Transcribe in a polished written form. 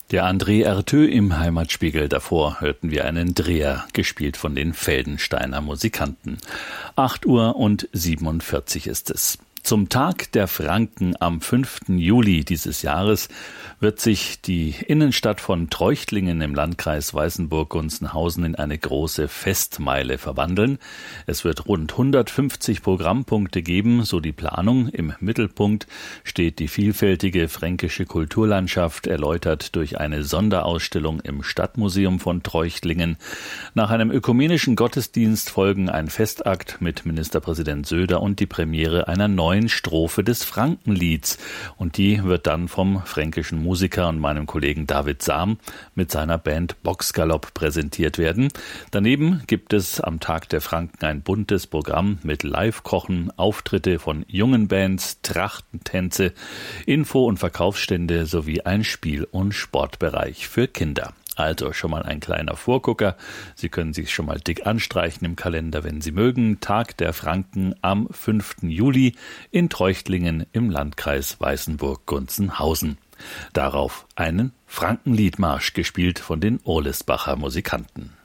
Der André Artaud im Heimatspiegel. Davor hörten wir einen Dreher, gespielt von den Feldensteiner Musikanten. 8:47 ist es. Zum Tag der Franken am 5. Juli dieses Jahres wird sich die Innenstadt von Treuchtlingen im Landkreis Weißenburg-Gunzenhausen in eine große Festmeile verwandeln. Es wird rund 150 Programmpunkte geben, so die Planung. Im Mittelpunkt steht die vielfältige fränkische Kulturlandschaft, erläutert durch eine Sonderausstellung im Stadtmuseum von Treuchtlingen. Nach einem ökumenischen Gottesdienst folgen ein Festakt mit Ministerpräsident Söder und die Premiere einer neuen Strophe des Frankenlieds. Und die wird dann vom fränkischen Musiker und meinem Kollegen David Sam mit seiner Band Boxgalopp präsentiert werden. Daneben gibt es am Tag der Franken ein buntes Programm mit Live-Kochen, Auftritte von jungen Bands, Trachtentänze, Info- und Verkaufsstände sowie ein Spiel- und Sportbereich für Kinder. Also schon mal ein kleiner Vorgucker. Sie können sich schon mal dick anstreichen im Kalender, wenn Sie mögen. Tag der Franken am 5. Juli in Treuchtlingen im Landkreis Weißenburg-Gunzenhausen. Darauf einen Frankenliedmarsch, gespielt von den Ohlesbacher Musikanten.